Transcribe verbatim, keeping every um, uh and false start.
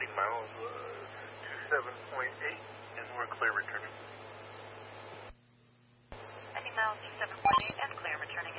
heading miles uh, two seven point eight, and we're clear returning. Heading miles two seven point eight and clear returning.